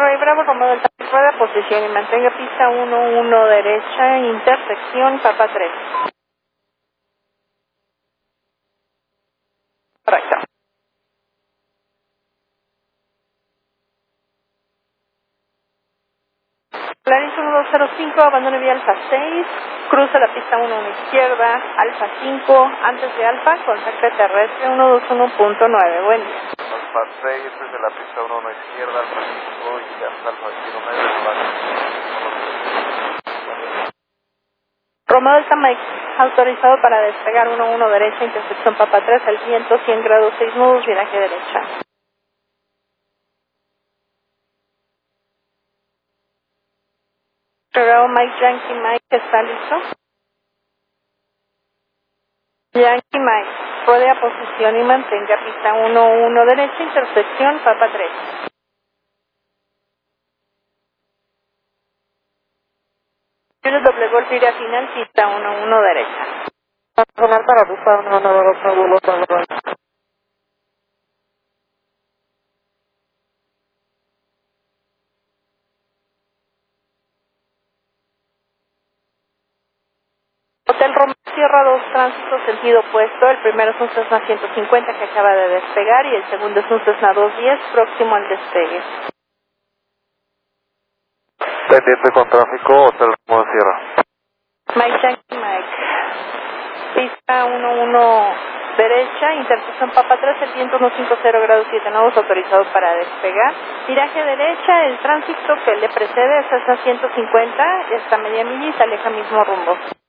Monterrey Bravo, Romeo Delta Mike, rueda, posición y mantenga pista 1-1 derecha, intersección Papa 3. Correcto. Claris 1205, abandone vía Alfa 6, cruza la pista 1-1 izquierda, Alfa 5, antes de Alfa, contacte terrestre 121.9, buen día. Alfa 6, desde la pista 1-1 izquierda, Alfa 5 y hasta Alfa 5 Romeo Delta Mike, autorizado para despegar 1-1 derecha, intersección Papa 3, al viento, 100 grados 6 nudos, viraje derecha. Bravo Mike, Yankee Mike, ¿está listo? Yankee Mike, rodea posición y mantenga pista 1-1 derecha, intersección Papa 3. Tienes doble golpe, irá final, pista 1-1 derecha. Sonar para pista 1-1 derecha, vuelo doble golpe. Hotel Roma, Sierra 2, tránsito sentido opuesto. El primero es un Cessna 150 que acaba de despegar y el segundo es un Cessna 210 próximo al despegue. Pendiente con tráfico, Hotel Roma Sierra. Mike Yankee Mike, pista 1-1 derecha, intersección Papa 3, el viento 150 grados 7 nudos, autorizado para despegar. Viraje derecha, el tránsito que le precede es Cessna 150, está media milla y se aleja mismo rumbo.